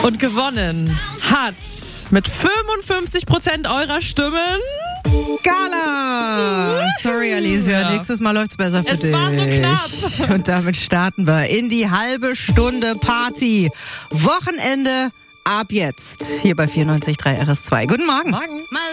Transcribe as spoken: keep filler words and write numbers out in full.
Und gewonnen hat mit fünfundfünfzig Prozent eurer Stimmen Gala! Sorry, Alicia, Ja. nächstes Mal läuft's besser für Es dich. war so knapp. Und damit starten wir in die halbe Stunde Party. Wochenende ab jetzt. Hier bei vierundneunzig Komma drei R S zwei. Guten Morgen. Morgen.